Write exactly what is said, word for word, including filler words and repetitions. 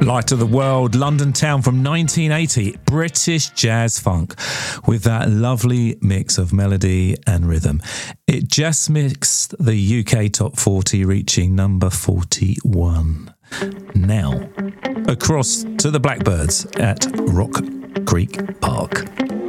Light of the World, London Town from nineteen eighty, British jazz funk with that lovely mix of melody and rhythm. It just mixed the U K top forty, reaching number forty-one. Now, across to the Blackbirds at Rock Creek Park.